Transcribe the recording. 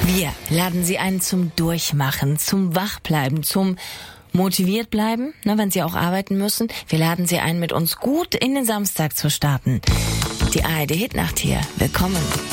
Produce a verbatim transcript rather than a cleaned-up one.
Wir laden Sie ein zum Durchmachen, zum Wachbleiben, zum motiviert bleiben, ne, wenn Sie auch arbeiten müssen. Wir laden Sie ein, mit uns gut in den Samstag zu starten. Die A R D Hitnacht hier. Willkommen.